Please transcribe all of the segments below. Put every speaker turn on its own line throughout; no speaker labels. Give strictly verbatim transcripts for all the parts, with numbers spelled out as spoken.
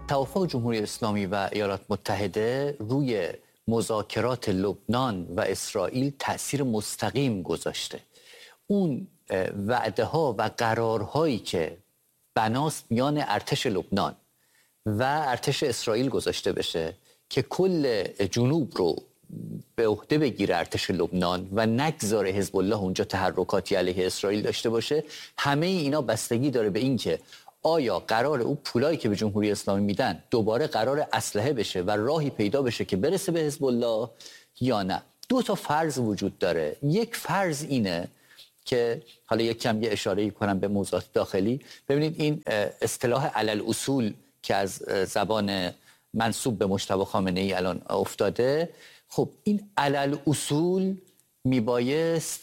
توافق جمهوری اسلامی و ایالات متحده روی مذاکرات لبنان و اسرائیل تأثیر مستقیم گذاشته. اون وعده ها و قرارهایی که بناست میان ارتش لبنان و ارتش اسرائیل گذاشته بشه که کل جنوب رو به عهده بگیره ارتش لبنان و نگذاره حزب الله اونجا تحرکاتی علیه اسرائیل داشته باشه، همه اینا بستگی داره به این که آیا قرار اون پولایی که به جمهوری اسلامی میدن دوباره قرار اسلحه بشه و راهی پیدا بشه که برسه به حزب الله یا نه. دو تا فرض وجود داره. یک فرض اینه که حالا یک کم یه اشاره کنم به موضوعات داخلی. ببینید این اصطلاح علل اصول که از زبان منسوب به مجتبی خامنه‌ای الان افتاده، خب این علل اصول میبایست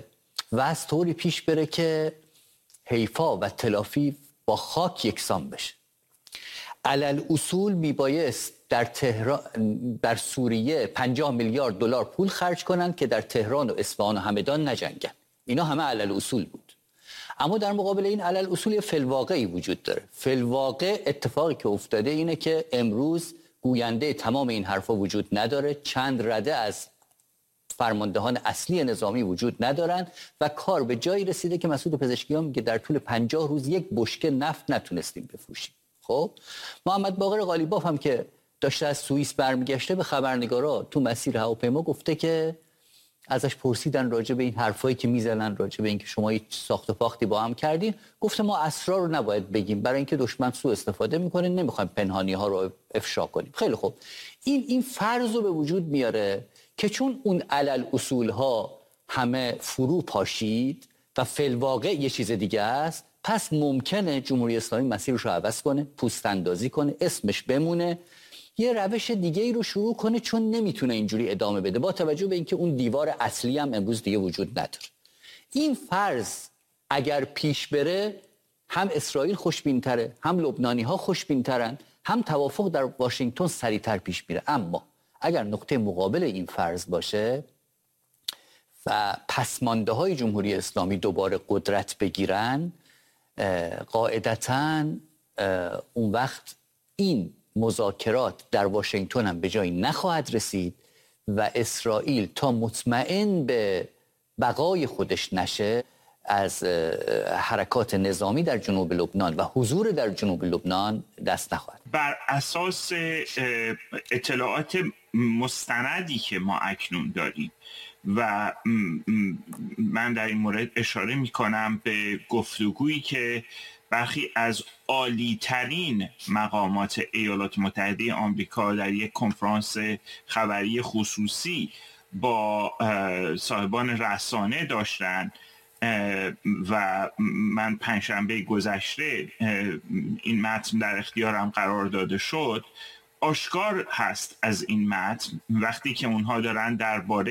و از طوری پیش بره که حیفا و تلافی با خاک یکسان بشه. علل اصول میبایست در تهران، در سوریه پنجاه میلیارد دلار پول خرج کنن که در تهران و اصفهان و همدان نجنگن. اینا همه علل اصول بود. اما در مقابل این علل اصول فی‌الواقعی وجود داره. فی‌الواقع اتفاقی که افتاده اینه که امروز گوینده تمام این حرفا وجود نداره. چند رده از فرماندهان اصلی نظامی وجود ندارن و کار به جایی رسیده که مسعود پزشکیان میگه در طول پنجاه روز یک بشکه نفت نتونستیم بفروشیم. خب محمد باقر قالیباف هم که داشته از سوئیس برمیگشته به خبرنگارا تو مسیر هواپیما گفته که ازش پرسیدن راجع به این حرفایی که میزنن راجع به اینکه شما هیچ ساخت و فاختی با هم کردین، گفته ما اسرار رو نباید بگیم برای اینکه دشمن سوء استفاده میکنه، نمیخوایم پنهانی ها رو افشا کنیم. خیلی خوب، این این فرض رو به وجود میاره که چون اون علل اصول ها همه فرو پاشید و فی‌الواقع یه چیز دیگه است، پس ممکنه جمهوری اسلامی مسیرش رو عوض کنه، پوست اندازی کنه، اسمش بمونه، یه روش دیگه ای رو شروع کنه، چون نمیتونه اینجوری ادامه بده با توجه به اینکه اون دیوار اصلی هم امروز دیگه وجود نداره. این فرض اگر پیش بره، هم اسرائیل خوشبین‌تره، هم لبنانی‌ها خوشبین‌ترن، هم توافق در واشنگتن سریع‌تر پیش میره. اما اگر نقطه مقابل این فرض باشه و پسمانده‌های جمهوری اسلامی دوباره قدرت بگیرن، قاعدتاً اون وقت این مذاکرات در واشنگتن هم به جایی نخواهد رسید و اسرائیل تا مطمئن به بقای خودش نشه از حرکات نظامی در جنوب لبنان و حضور در جنوب لبنان دست نخواهد.
بر اساس اطلاعات مستندی که ما اکنون داریم و من در این مورد اشاره می کنم به گفتگویی که برخی از عالی‌ترین مقامات ایالات متحده آمریکا در یک کنفرانس خبری خصوصی با صاحبان رسانه داشتن و من پنجشنبه گذشته این متن در اختیارم قرار داده شد، آشکار هست از این متن وقتی که اونها دارن درباره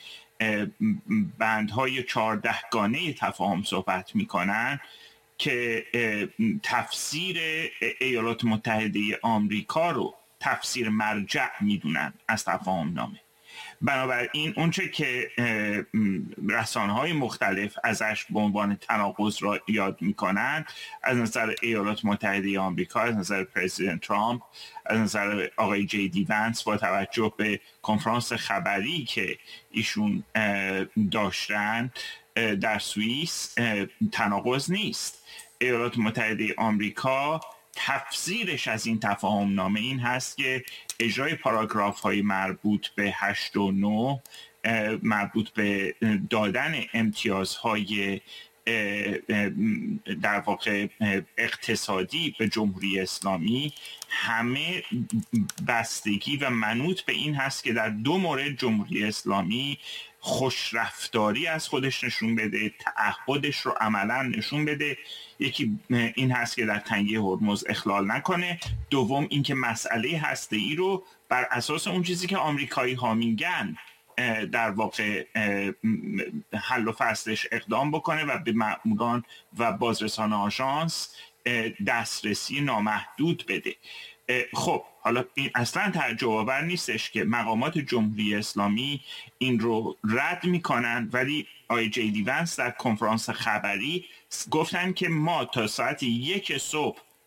بندهای چهاردهگانه تفاهم صحبت میکنن که تفسیر ایالات متحده آمریکا رو تفسیر مرجع میدونن از تفاهم نامه. بنابراین اونچه که رسانه‌های مختلف ازش به عنوان تناقض را یاد میکنن، از نظر ایالات متحده آمریکا، از نظر پرزیدنت ترامپ، از نظر آقای جی دی ونس، با توجه به کنفرانس خبری که ایشون داشتن در سوئیس، تناقض نیست. ایالات متحده آمریکا تفسیرش از این تفاهم نامه این هست که اجرای پاراگراف های مربوط به هشت و نه، مربوط به دادن امتیازهای در واقع اقتصادی به جمهوری اسلامی، همه بستگی و منوط به این هست که در دو مورد جمهوری اسلامی خوشرفتاری از خودش نشون بده، تعهدش رو عملا نشون بده. یکی این هست که در تنگه هرمز اخلال نکنه، دوم این که مسئله هسته‌ای رو بر اساس اون چیزی که آمریکایی ها میگن در واقع حل و فصلش اقدام بکنه و به مأموران و بازرسان آژانس دسترسی نامحدود بده. خب حالا این اصلا تعجب آور نیستش که مقامات جمهوری اسلامی این رو رد میکنن، ولی آی جی دی ونس در کنفرانس خبری گفتن که ما تا ساعت یک صبح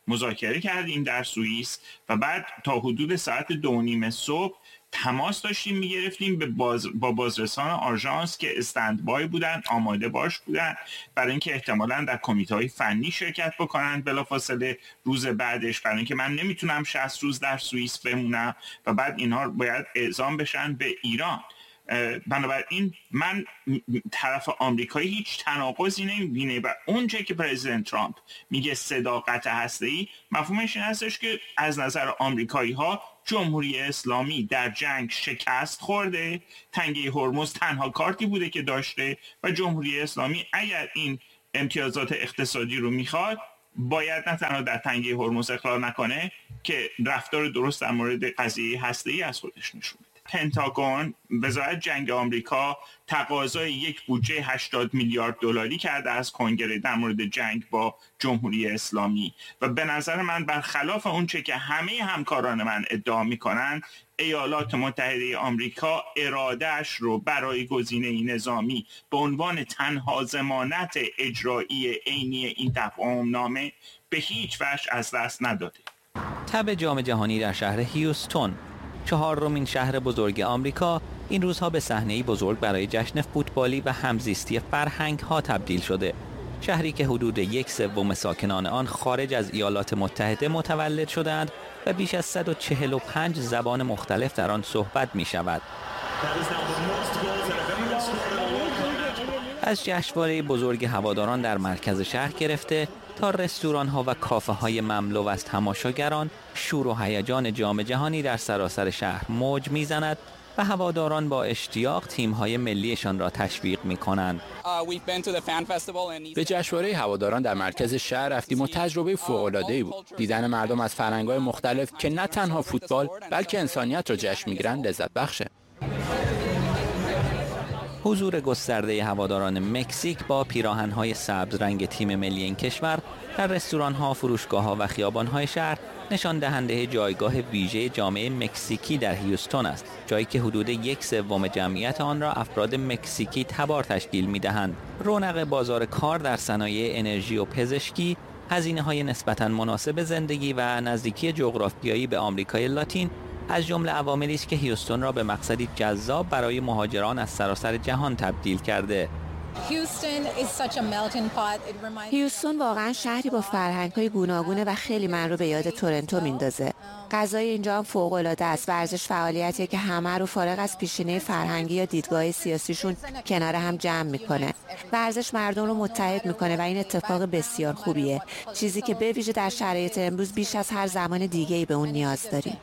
مذاکره کردیم در سوئیس و بعد تا حدود ساعت دو نیم صبح تماس داشتیم میگرفتیم به باز با بازرسان آژانس که استندبای بودن، آماده باش بودن برای اینکه احتمالاً در کمیته‌های فنی شرکت بکنن بلافاصله روز بعدش، برای اینکه من نمیتونم شصت روز در سوئیس بمونم و بعد اینها باید اعزام بشن به ایران. بنابراین من طرف آمریکایی هیچ تناقضی نمیبینه و اونچه که پرزیدنت ترامپ میگه صداقت هسته‌ای، مفهومش این هستش که از نظر آمریکایی ها جمهوری اسلامی در جنگ شکست خورده، تنگه هرمز تنها کارتی بوده که داشته و جمهوری اسلامی اگر این امتیازات اقتصادی رو میخواد باید نه تنها در تنگه هرمز اخلال نکنه که رفتار درست در مورد قضیه هسته‌ای از خودش نشون بده. پنتاگون، وزارت جنگ آمریکا، تقاضای یک بودجه هشتاد میلیارد دلاری کرده از کنگره در مورد جنگ با جمهوری اسلامی و به نظر من برخلاف اونچه که همه همکاران من ادعا میکنن، ایالات متحده آمریکا ارادهش رو برای گزینه نظامی به عنوان تنها ضمانت اجرایی عینی این تفاهم نامه به هیچ وجه از دست نداده.
تب جام جهانی در شهر هیوستون، چهارمین شهر بزرگ آمریکا، این روزها به صحنه‌ای بزرگ برای جشن فوتبالی و همزیستی فرهنگ‌ها تبدیل شده. شهری که حدود یک سوم ساکنان آن خارج از ایالات متحده متولد شدند و بیش از صد و چهل و پنج زبان مختلف در آن صحبت می‌شود. از جشنواره بزرگ هواداران در مرکز شهر گرفته تا رستوران‌ها و کافه‌های مملو از تماشاگران، شور و هیجان جام جهانی در سراسر شهر موج می‌زند و هواداران با اشتیاق تیم‌های ملیشان را تشویق می‌کنند.
به جشنواره هواداران در مرکز شهر رفتیم و تجربه فوق‌العاده‌ای بود. دیدن مردم از فرهنگ‌های مختلف که نه تنها فوتبال بلکه انسانیت را جشن می‌گیرند لذت بخشه.
حضور گسترده هواداران مکزیک با پیراهن‌های سبز رنگ تیم ملی این کشور در رستوران‌ها، فروشگاه‌ها و خیابان‌های شهر نشان دهنده جایگاه ویژه جامعه مکزیکی در هیوستون است، جایی که حدود یک سوم جمعیت آن را افراد مکزیکی تبار تشکیل می‌دهند. رونق بازار کار در صنایع انرژی و پزشکی، هزینه‌های نسبتاً مناسب زندگی و نزدیکی جغرافیایی به آمریکای لاتین از جمله عواملی است که هیوستون را به مقصدی جذاب برای مهاجران از سراسر جهان تبدیل کرده.
هیوستون واقعا شهری با فرهنگ‌های گوناگونه و خیلی من رو به یاد تورنتو میندازه. غذای اینجا هم فوق‌العاده است. ورزش فعالیتیه که همه رو فارغ از پیشینه فرهنگی یا دیدگاه سیاسیشون کنار هم جمع میکنه. ورزش مردم رو متحد میکنه و این اتفاق بسیار خوبیه. چیزی که به ویژه در شرایط امروز بیش از هر زمان دیگه‌ای به اون نیاز داریم.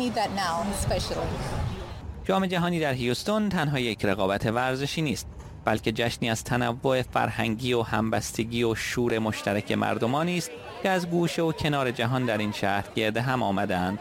جام جهانی در هیوستون تنها یک رقابت ورزشی نیست، بلکه جشنی از تنوع فرهنگی و همبستگی و شور مشترک مردمانی است که از گوشه و کنار جهان در این شهر گرد هم آمده‌اند.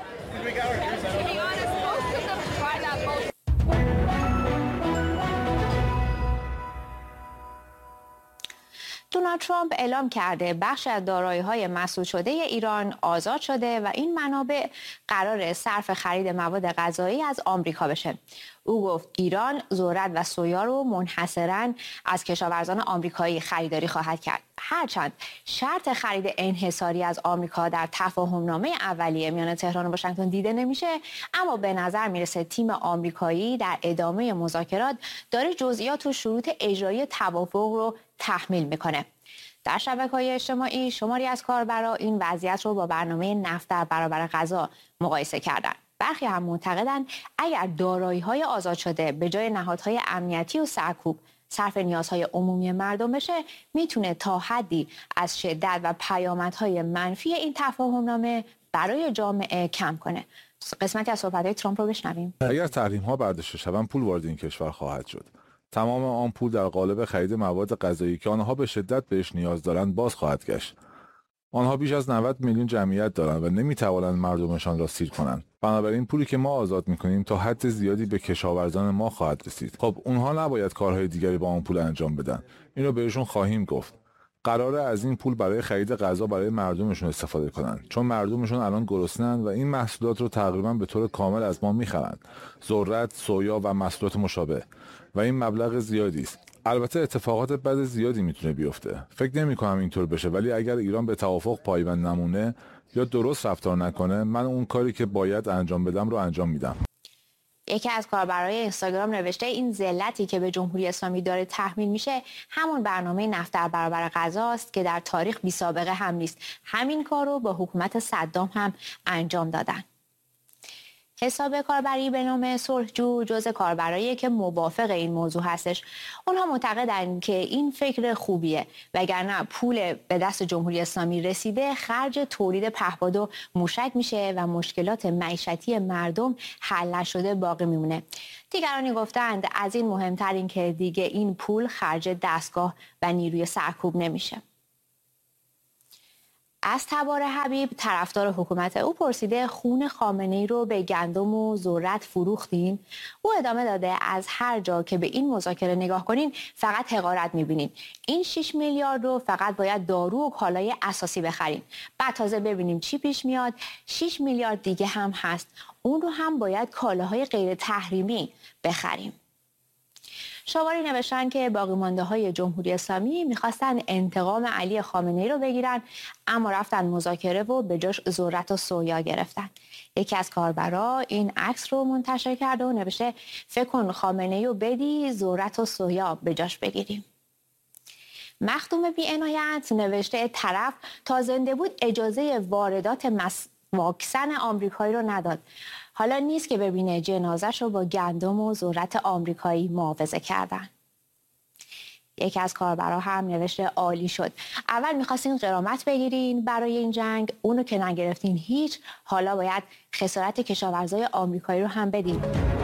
دونالد ترامپ اعلام کرده بخش از دارایی‌های مسدود شده ایران آزاد شده و این منابع قرار صرف خرید مواد غذایی از آمریکا بشه. او گفت ایران ذرت و سویا رو منحصراً از کشاورزان آمریکایی خریداری خواهد کرد. هرچند شرط خرید انحصاری از آمریکا در تفاهمنامه اولیه میان تهران و واشنگتن دیده نمیشه، اما به نظر میرسه تیم آمریکایی در ادامه مذاکرات داره جزئیات و شروط اجرایی توافق رو تحمیل میکنه. در شبکه‌های اجتماعی شماری از کاربران این وضعیت رو با برنامه نفت در برابر غذا مقایسه کردند. برخی هم معتقدند اگر دارایی‌های آزاد شده به جای نهادهای امنیتی و سرکوب صرف نیازهای عمومی مردم بشه، میتونه تا حدی از شدت و پیامدهای منفی این تفاهمنامه برای جامعه کم کنه. قسمتی از صحبت‌های ترامپ رو بشنویم.
اگر تحریم‌ها برداشته شوند، پول وارد این کشور خواهد شد. تمام آن پول در قالب خرید مواد غذایی که آنها به شدت بهش نیاز دارند باز خواهد گشت. آنها بیش از نود میلیون جمعیت دارند و نمیتوانند مردمشان را سیر کنند. بنابراین پولی که ما آزاد میکنیم تا حد زیادی به کشاورزان ما خواهد رسید. خب اونها نباید کارهای دیگری با آن پول انجام بدن. این رو بهشون خواهیم گفت. قراره از این پول برای خرید غذا برای مردمشون استفاده کنند، چون مردمشون الان گرسنه‌اند و این محصولات رو تقریبا به طور کامل از ما میخرند. ذرت، سویا و محصولات مشابه. و این مبلغ زیادی است. البته اتفاقات بد زیادی میتونه بیفته. فکر نمی کنم اینطور بشه، ولی اگر ایران به توافق پایبند نمونه یا درست رفتار نکنه، من اون کاری که باید انجام بدم رو انجام میدم.
یکی از کاربرای اینستاگرام نوشته این ذلتی که به جمهوری اسلامی داره تحمیل میشه همون برنامه نفت در برابر غزاست که در تاریخ بی سابقه هم نیست. همین کار رو با حکومت صدام هم انجام دادن. حساب کاربری به نام صلحجو جزء کاربرایی که موافق این موضوع هستش. اونها معتقدن که این فکر خوبیه، وگرنه پول به دست جمهوری اسلامی رسیده خرج تولید پهپاد و موشک میشه و مشکلات معیشتی مردم حل نشده باقی میمونه. دیگرانی گفتند از این مهمتر این که دیگه این پول خرج دستگاه و نیروی سرکوب نمیشه. از تبار حبیب طرفدار حکومت او پرسیده خون خامنه‌ای رو به گندم و ذرت فروختین؟ او ادامه داده از هر جا که به این مذاکره نگاه کنین فقط حقارت میبینین. این شش میلیارد رو فقط باید دارو و کالای اساسی بخریم. بعد تازه ببینیم چی پیش میاد. شش میلیارد دیگه هم هست. اون رو هم باید کالاهای غیر تحریمی بخریم. شاوری نوشتن که باقی مانده های جمهوری اسلامی میخواستن انتقام علی خامنه‌ای رو بگیرن، اما رفتن مذاکره و به جاش ذرت و سویا گرفتن. یکی از کاربرا این عکس رو منتشر کرده و نوشته فکر کن خامنه‌ای رو بدی ذرت و سویا به جاش بگیریم. مخدوم بی عنایت نوشته طرف تا زنده بود اجازه واردات مس... واکسن آمریکایی رو نداد. حالا نیست که ببینه جنازش رو با گندم و ذرت آمریکایی معاوضه کردن. یکی از کاربرا هم نوشته عالی شد. اول می‌خواستین غرامت بگیرین برای این جنگ، اونو که نگرفتین هیچ، حالا باید خسارت کشاورزای آمریکایی رو هم بدین.